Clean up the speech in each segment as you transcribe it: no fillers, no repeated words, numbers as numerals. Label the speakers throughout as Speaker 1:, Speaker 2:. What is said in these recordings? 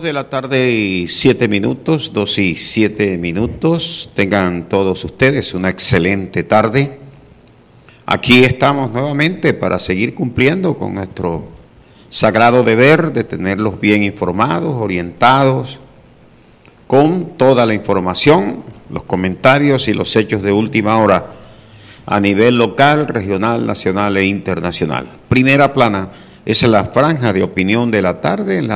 Speaker 1: de la tarde y 7 minutos, 2 y 7 minutos. Tengan todos ustedes una excelente tarde. Aquí estamos nuevamente para seguir cumpliendo con nuestro sagrado deber de tenerlos bien informados, orientados, con toda la información, los comentarios y los hechos de última hora a nivel local, regional, nacional e internacional. Primera plana es la franja de opinión de la tarde en la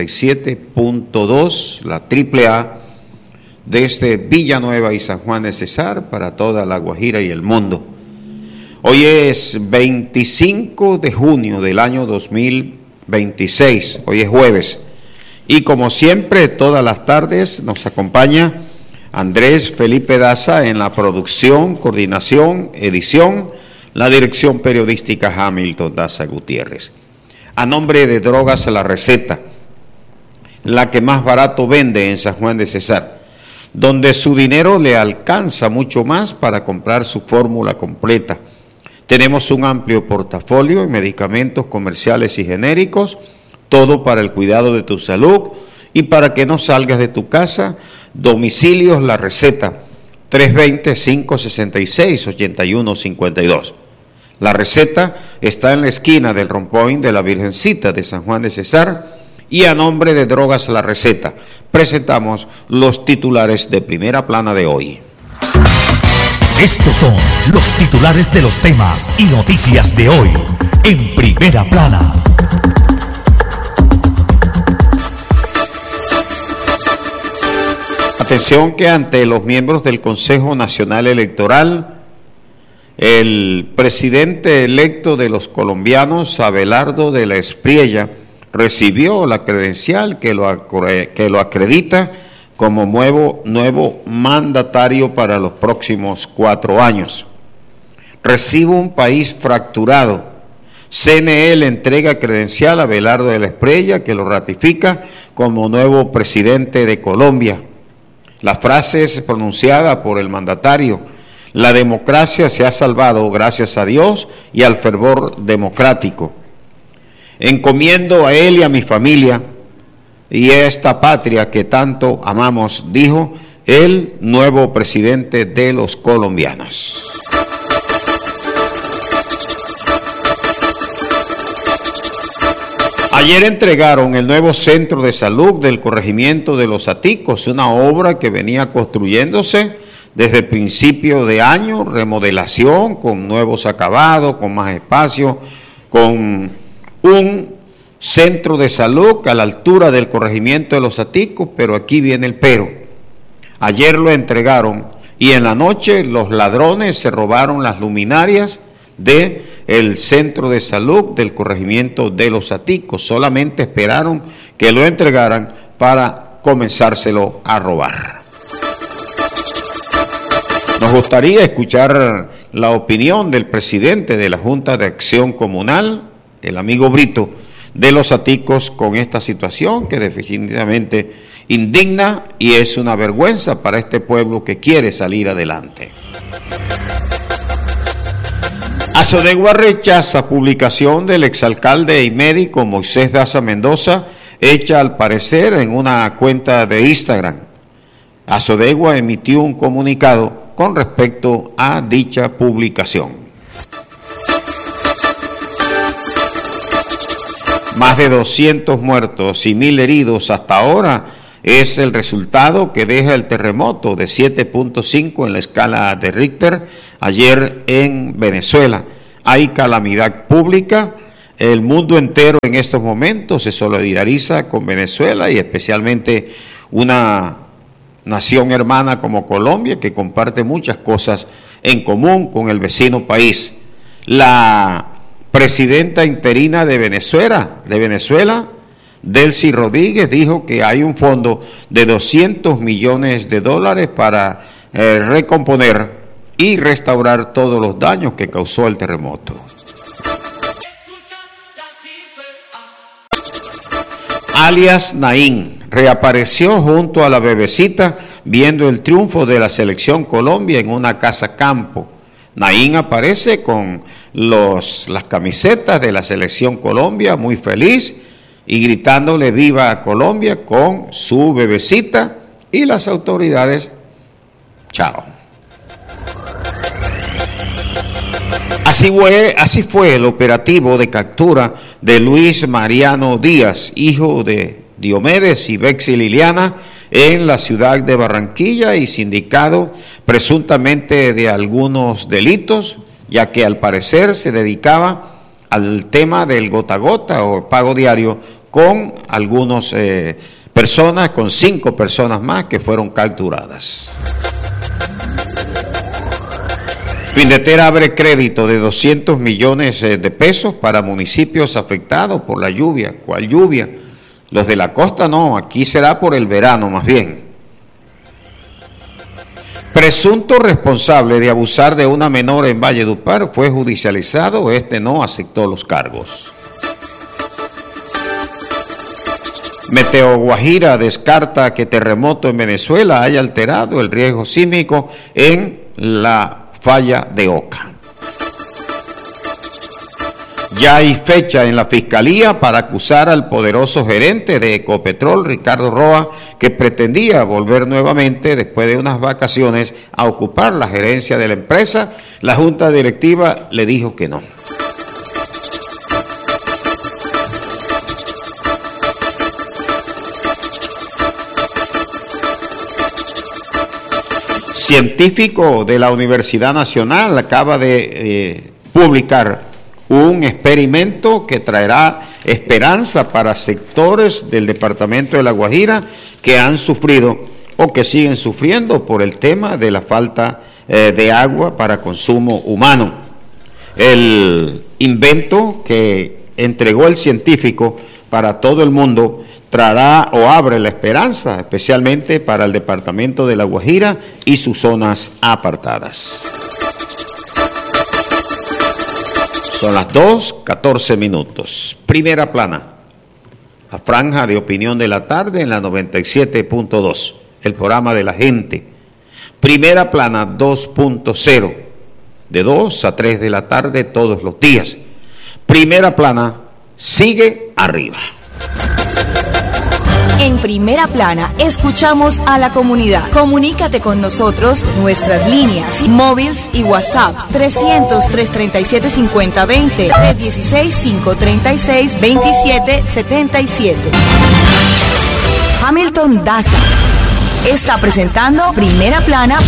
Speaker 1: 97.2, la AAA, desde Villanueva y San Juan de Cesar para toda La Guajira y el mundo. Hoy es 25 de junio del año 2026, hoy es jueves, y como siempre todas las tardes nos acompaña Andrés Felipe Daza en la producción, coordinación, edición, la dirección periodística Hamilton Daza Gutiérrez. A nombre de Drogas La Receta, la que más barato vende en San Juan de Cesar, donde su dinero le alcanza mucho más para comprar su fórmula completa. Tenemos un amplio portafolio de medicamentos comerciales y genéricos, todo para el cuidado de tu salud y para que no salgas de tu casa. Domicilios La Receta, 320-566-8152. La Receta está en la esquina del Rompoint de la Virgencita de San Juan de Cesar, y a nombre de Drogas La Receta presentamos los titulares de primera plana de hoy.
Speaker 2: Estos son los titulares de los temas y noticias de hoy en primera plana.
Speaker 1: Atención que ante los miembros del Consejo Nacional Electoral, el presidente electo de los colombianos, Abelardo de la Espriella, recibió la credencial que lo acredita como nuevo mandatario para los próximos 4 años. Recibo un país fracturado. CNE le entrega credencial a Abelardo de la Espriella, que lo ratifica como nuevo presidente de Colombia. La frase es pronunciada por el mandatario: la democracia se ha salvado gracias a Dios y al fervor democrático. Encomiendo a él y a mi familia y a esta patria que tanto amamos, dijo el nuevo presidente de los colombianos. Ayer entregaron el nuevo centro de salud del corregimiento de Los Aticos, una obra que venía construyéndose desde principio de año, remodelación con nuevos acabados, con más espacio, con un centro de salud a la altura del corregimiento de Los Aticos, pero aquí viene el pero. Ayer lo entregaron y en la noche los ladrones se robaron las luminarias del centro de salud del corregimiento de Los Aticos. Solamente esperaron que lo entregaran para comenzárselo a robar. Nos gustaría escuchar la opinión del presidente de la Junta de Acción Comunal, el amigo Brito, de Los Aticos, con esta situación que definitivamente indigna y es una vergüenza para este pueblo que quiere salir adelante. Azodegua rechaza publicación del exalcalde y médico Moisés Daza Mendoza, hecha al parecer en una cuenta de Instagram. Azodegua emitió un comunicado con respecto a dicha publicación. Más de 200 muertos y 1.000 heridos hasta ahora es el resultado que deja el terremoto de 7.5 en la escala de Richter ayer en Venezuela. Hay calamidad pública. El mundo entero en estos momentos se solidariza con Venezuela y especialmente una nación hermana como Colombia, que comparte muchas cosas en común con el vecino país. La presidenta interina de Venezuela, Delcy Rodríguez, dijo que hay un fondo de $200 millones para recomponer y restaurar todos los daños que causó el terremoto. Alias Naín reapareció junto a la bebecita viendo el triunfo de la selección Colombia en una casa campo. Naín aparece con las camisetas de la selección Colombia, muy feliz, y gritándole viva a Colombia con su bebecita, y las autoridades, chao. Así fue el operativo de captura de Luis Mariano Díaz, hijo de Diomedes y Bexy Liliana, en la ciudad de Barranquilla y sindicado presuntamente de algunos delitos, ya que al parecer se dedicaba al tema del gota a gota o pago diario con algunas personas, con 5 personas más que fueron capturadas. Findetera abre crédito de 200 millones de pesos para municipios afectados por la lluvia. ¿Cuál lluvia? Los de la costa no, aquí será por el verano más bien. Presunto responsable de abusar de una menor en Valledupar fue judicializado, no aceptó los cargos. Meteo Guajira descarta que terremoto en Venezuela haya alterado el riesgo sísmico en la falla de Oca. Ya hay fecha en la Fiscalía para acusar al poderoso gerente de Ecopetrol, Ricardo Roa, que pretendía volver nuevamente después de unas vacaciones a ocupar la gerencia de la empresa. La junta directiva le dijo que no. Científico de la Universidad Nacional acaba de publicar un experimento que traerá esperanza para sectores del departamento de La Guajira que han sufrido o que siguen sufriendo por el tema de la falta de agua para consumo humano. El invento que entregó el científico para todo el mundo traerá o abre la esperanza, especialmente para el departamento de La Guajira y sus zonas apartadas. Son las 2:14 minutos. Primera plana. La franja de opinión de la tarde en la 97.2. El programa de la gente. Primera plana 2.0. De 2 a 3 de la tarde todos los días. Primera plana sigue arriba.
Speaker 3: En Primera Plana escuchamos a la comunidad. Comunícate con nosotros, nuestras líneas, móviles y WhatsApp 300-337-5020, 316-536-2777. Hamilton Daza está presentando Primera Plana.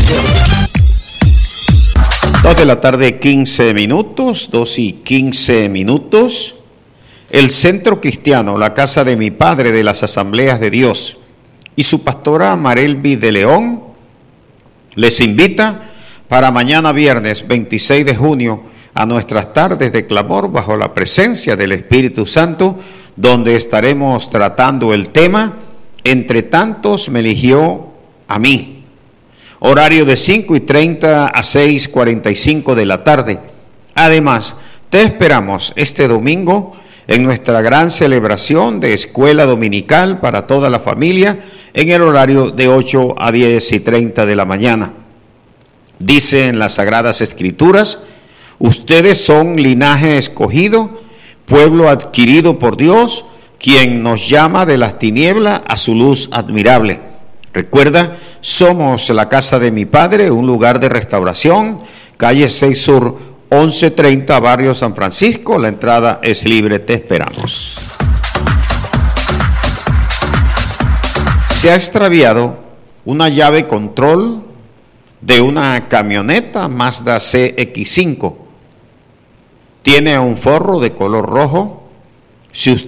Speaker 1: 2 de la tarde, 15 minutos, 2:15. El Centro Cristiano, la Casa de mi Padre de las Asambleas de Dios y su pastora Marelvi de León les invita para mañana viernes 26 de junio a nuestras tardes de clamor bajo la presencia del Espíritu Santo, donde estaremos tratando el tema Entre tantos me eligió a mí. Horario de 5:30 a 6:45 de la tarde. Además, te esperamos este domingo en nuestra gran celebración de escuela dominical para toda la familia en el horario de 8 a 10:30 de la mañana. Dice en las Sagradas Escrituras, ustedes son linaje escogido, pueblo adquirido por Dios, quien nos llama de las tinieblas a su luz admirable. Recuerda, somos la Casa de mi Padre, un lugar de restauración, calle 6 Sur, 1130, barrio San Francisco. La entrada es libre, te esperamos. Se ha extraviado una llave control de una camioneta Mazda CX5. Tiene un forro de color rojo. Si usted